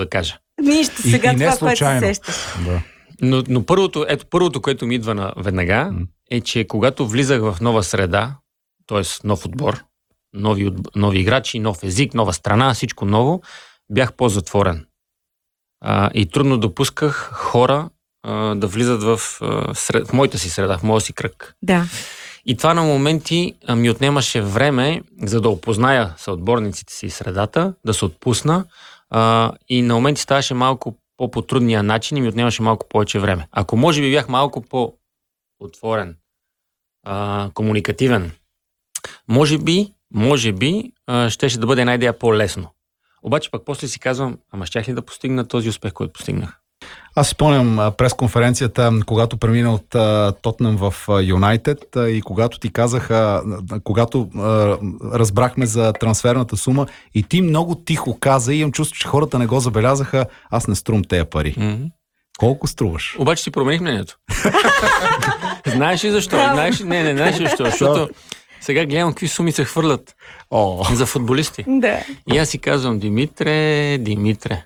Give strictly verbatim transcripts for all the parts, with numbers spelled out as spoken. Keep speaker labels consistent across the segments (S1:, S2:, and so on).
S1: да кажа.
S2: Нищо сега
S3: и, и
S2: това, което се сещаш.
S3: Да.
S1: Но, но първото, ето първото, което ми идва на веднага, mm. е, че когато влизах в нова среда, т.е. нов отбор, нови, нови играчи, нов език, нова страна, всичко ново, бях по-затворен. А, и трудно допусках хора а, да влизат в, а, сред, в моята си среда, в моя си кръг.
S2: Да.
S1: И това на моменти а, ми отнемаше време, за да опозная съотборниците си и средата, да се отпусна, а, и на моменти ставаше малко по-потрудния начин и ми отнемаше малко повече време. Ако може би бях малко по-отворен, а, комуникативен, може би, може би, а, щеше да бъде една идея по-лесно. Обаче пък после си казвам, ама щях ли да постигна този успех, който постигнах?
S3: Аз си спомням пресконференцията, когато премина от Тотнъм в Юнайтед и когато ти казаха, когато а, разбрахме за трансферната сума и ти много тихо каза и имам чувство, че хората не го забелязаха, аз не струм тези пари. Mm-hmm. Колко струваш?
S1: Обаче си промених мнението. Знаеш ли защо? Знаеш ли? Не, не, знаеш ли защо? Защото сега гледам какви суми се хвърлят oh. за футболисти.
S2: Да.
S1: И аз си казвам, Димитре, Димитре.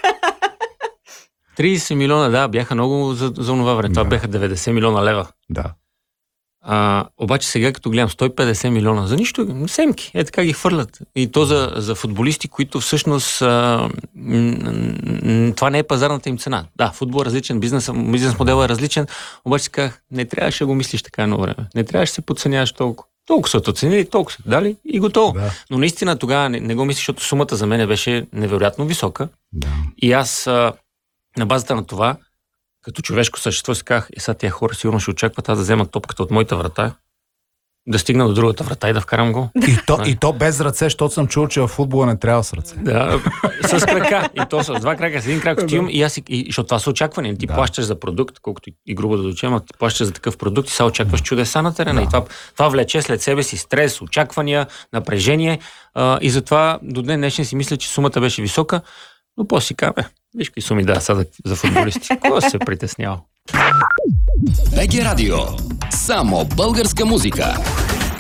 S1: трийсет милиона, да, бяха много за, за това време. Това да. Бяха деветдесет милиона лева.
S3: Да.
S1: А, обаче сега, като гледам сто и петдесет милиона, за нищо, семки, е така ги хвърлят. И то за, за футболисти, които всъщност а, м- м- това не е пазарната им цена. Да, футбол е различен, бизнес, бизнес модел е различен, обаче си казах, не трябваше да го мислиш така едно време. Не трябваше да се подценяваш толкова. Толкова са оценили, толкова са дали и готово. Да. Но наистина тогава не, не го мислиш, защото сумата за мен беше невероятно висока. Да. И аз а, на базата на това, като човешко същество, си казах, и сега тия хора сигурно ще очакват аз да взема топката от моята врата, да стигна до другата врата и да вкарам гол.
S3: И то, и то без ръце, защото съм чул, че в футбола не трябва с ръце.
S1: Да, с крака. И то с два крака, с един крак отивам и аз, и, и, защото това са очаквания. Ти да. Плащаш за продукт, колкото и грубо да дочем, а ти плащаш за такъв продукт и сега очакваш чудеса на терена. Да. И това, това влече след себе си стрес, очаквания, напрежение. А, и затова до ден днешен си мисля, че сумата беше висока, но после си казвам, виж какви суми да са за футболисти. Кой се притеснява?
S4: БГ Радио. Само българска музика.